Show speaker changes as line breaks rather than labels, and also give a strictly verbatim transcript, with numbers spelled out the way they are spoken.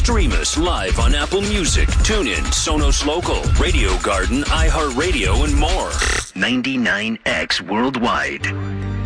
Stream us live on Apple Music, TuneIn, Sonos Local, Radio Garden, iHeartRadio, and more. ninety-nine X Worldwide.